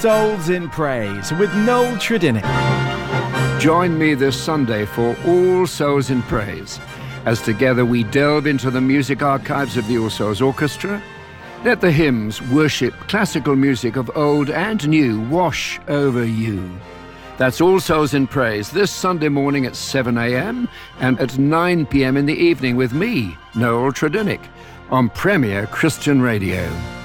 Souls in Praise with Noel Tredinnick. Join me this Sunday for All Souls in Praise, as together we delve into the music archives of the All Souls Orchestra. Let the hymns, worship, classical music of old and new wash over you. That's All Souls in Praise this Sunday morning at 7 a.m. and at 9 p.m. in the evening with me, Noel Tredinnick, on Premier Christian Radio.